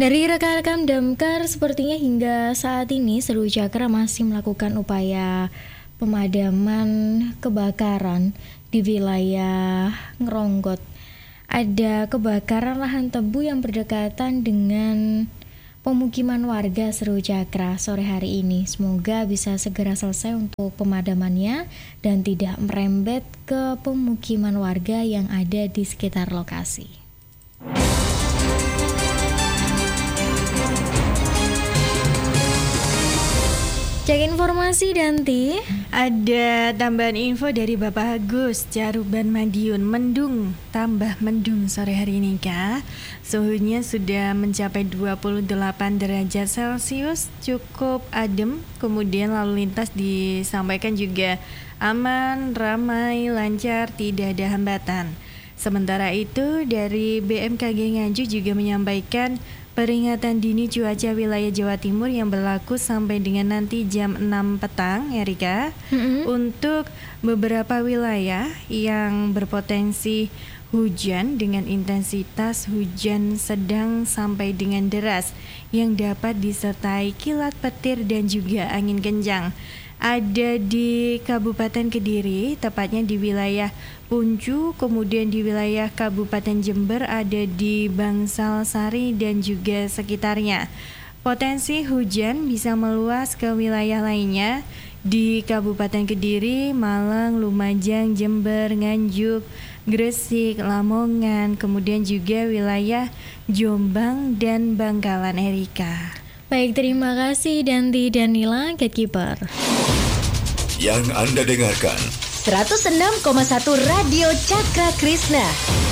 Dari rekan-rekan Damkar, sepertinya hingga saat ini Seru Cakra masih melakukan upaya pemadaman kebakaran di wilayah Ngeronggot. Ada kebakaran lahan tebu yang berdekatan dengan pemukiman warga Seru Cakra sore hari ini. Semoga bisa segera selesai untuk pemadamannya dan tidak merembet ke pemukiman warga yang ada di sekitar lokasi. Cek informasi Danti. Ada tambahan info dari Bapak Agus, Caruban Madiun, mendung, tambah mendung sore hari ini Kak. Suhunya sudah mencapai 28 derajat Celcius, cukup adem. Kemudian lalu lintas disampaikan juga aman, ramai, lancar, tidak ada hambatan. Sementara itu dari BMKG Nganjuk juga menyampaikan peringatan dini cuaca wilayah Jawa Timur yang berlaku sampai dengan nanti jam 6 petang ya Rika. Untuk beberapa wilayah yang berpotensi hujan dengan intensitas hujan sedang sampai dengan deras yang dapat disertai kilat petir dan juga angin kencang. Ada di Kabupaten Kediri, tepatnya di wilayah Puncu, kemudian di wilayah Kabupaten Jember, ada di Bangsal Sari dan juga sekitarnya. Potensi hujan bisa meluas ke wilayah lainnya di Kabupaten Kediri, Malang, Lumajang, Jember, Nganjuk, Gresik, Lamongan, kemudian juga wilayah Jombang dan Bangkalan Erika. Baik, terima kasih Danti dan Nila, Gatekeeper. Yang Anda dengarkan 106,1 Radio Cakra Krishna.